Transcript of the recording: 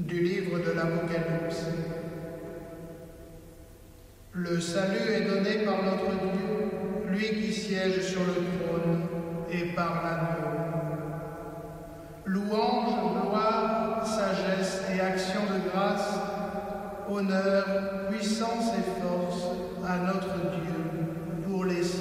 Du livre de l'Apocalypse. Le salut est donné par notre Dieu, lui qui siège sur le trône, et par l'agneau. Louange, gloire, sagesse et action de grâce, honneur, puissance et force à notre Dieu pour les